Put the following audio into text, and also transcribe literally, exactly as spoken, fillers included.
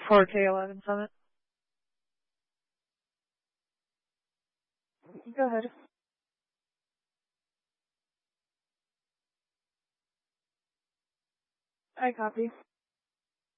four K eleven Summit. Go ahead. I copy.